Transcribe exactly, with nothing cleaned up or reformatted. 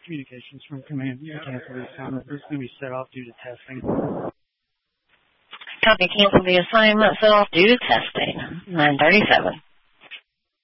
Communications from Command. You can cancel the assignment. It's going to be set off due to testing. Copy, cancel the assignment, set off due to testing. nine thirty-seven.